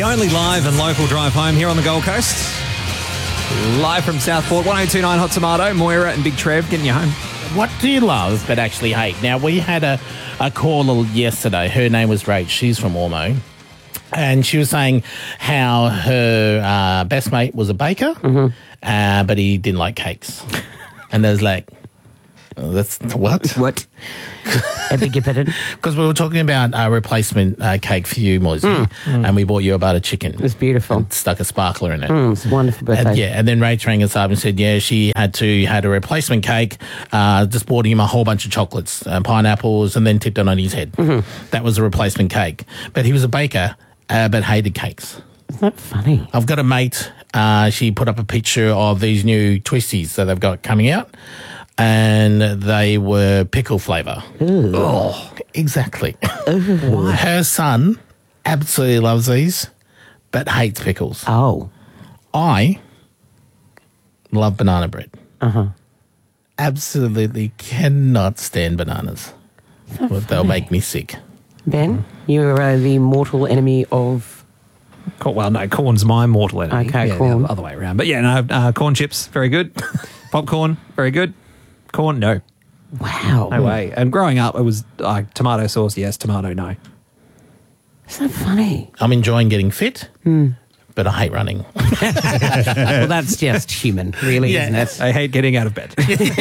The only live and local drive home here on the Gold Coast. Live from Southport, 1029 Hot Tomato, Moira and Big Trev getting you home. What do you love but actually hate? Now, we had a caller yesterday. Her name was Rach. She's from Ormo. And she was saying how her best mate was a baker, but he didn't like cakes. And there's like, oh, that's what? What? I beg your pardon? Because we were talking about a replacement cake for you, Moisey, and we bought you a butter chicken. It was beautiful. And stuck a sparkler in it. It's a wonderful birthday. And then Rach rang us up and said, she had a replacement cake, just bought him a whole bunch of chocolates, pineapples, and then tipped it on his head. That was a replacement cake. But he was a baker, but hated cakes. Isn't that funny? I've got a mate, she put up a picture of these new twisties that they've got coming out, and they were pickle flavour. Oh, exactly. Her son absolutely loves these, but hates pickles. Oh. I love banana bread. Absolutely cannot stand bananas. They'll make me sick. Ben, you're the mortal enemy of... Well, no, corn's my mortal enemy. Okay, yeah, corn. The other way around. But yeah, no, corn chips, very good. Popcorn, very good. Corn, no. Wow. No way. And growing up, it was tomato sauce, yes, tomato, no. Isn't that funny? I'm enjoying getting fit, but I hate running. Well, that's just human, really, isn't it? I hate getting out of bed.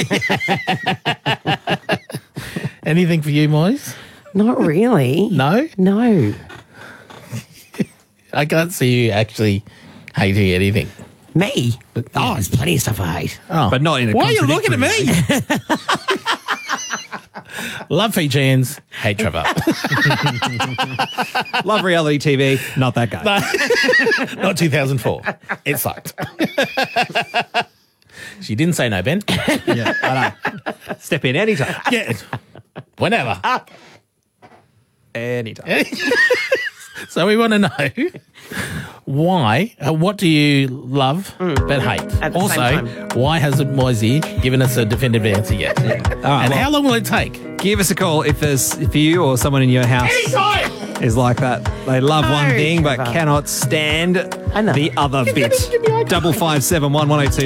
Anything for you, Moise? Not really. No? No. I can't see you actually hating anything. Me? Oh, there's plenty of stuff I hate. Oh. But not in a Why are you looking at me? Love Fijians, hate Trevor. Love reality TV, not that guy. Not 2004. It sucked. She didn't say no, Ben. Yeah, I know. Step in anytime. Yeah. Whenever. Anytime. So we want to know why, what do you love but hate? At the Also, same time. why hasn't Moisey given us a definitive answer yet? All right, And well, how long will it take? give us a call if you or someone in your house is like that. They love one thing but Trevor. cannot stand I know. the other bit. 5571 1029